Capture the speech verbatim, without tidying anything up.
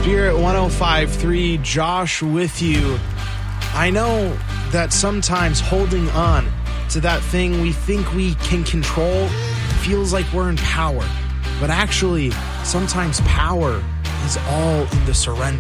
Spirit one oh five point three, Josh with you. I know that sometimes holding on to that thing we think we can control feels like we're in power. But actually, sometimes power is all in the surrender.